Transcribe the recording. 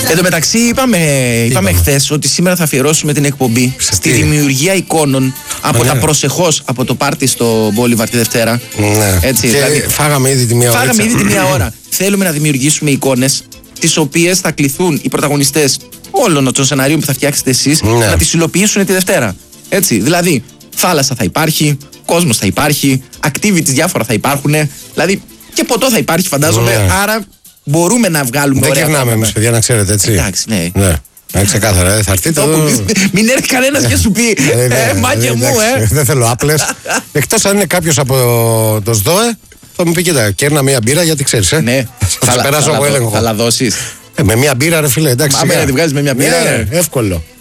Εν τω μεταξύ, είπαμε χθες ότι σήμερα θα αφιερώσουμε την εκπομπή στη δημιουργία εικόνων από τα προσεχώς από το πάρτι στο Μπόλιβαρ τη Δευτέρα. Ναι. Έτσι, και δηλαδή, φάγαμε ήδη τη μία ώρα. Φάγαμε ήδη τη μία ώρα. Θέλουμε να δημιουργήσουμε εικόνες, τις οποίες θα κληθούν οι πρωταγωνιστές όλων των σεναρίων που θα φτιάξετε εσείς να τις υλοποιήσουν τη Δευτέρα. Έτσι, δηλαδή, θάλασσα θα υπάρχει, κόσμος θα υπάρχει, activities διάφορα θα υπάρχουν. Δηλαδή, και ποτό θα υπάρχει, φαντάζομαι. Άρα μπορούμε να βγάλουμε. Δεν κερνάμε εμείς, παιδιά, να ξέρετε, έτσι. Εντάξει, ναι. Ξεκάθαρα, θα έρθει το. Μην έρθει κανένας και σου πει μάγκε μου, Δεν θέλω άπλες. Εκτός αν είναι κάποιος από το ΣΔΟΕ, θα μου πει κοίτα, κέρνα μία μπύρα γιατί ξέρεις. Ναι, θα περάσω από έλεγχο. Θα λαδώσεις. Με μία μπύρα, ρε φίλε, εντάξει. Άμα να τη βγάζεις με μία μπύρα. Εύκολο.